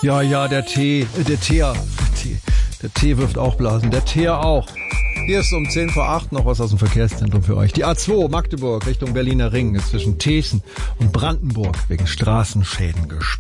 Ja, der Teer wirft auch Blasen, der Teer auch. Hier ist um 10 vor 8 noch was aus dem Verkehrszentrum für euch. Die A2 Magdeburg Richtung Berliner Ring ist zwischen Thesen und Brandenburg wegen Straßenschäden gesperrt.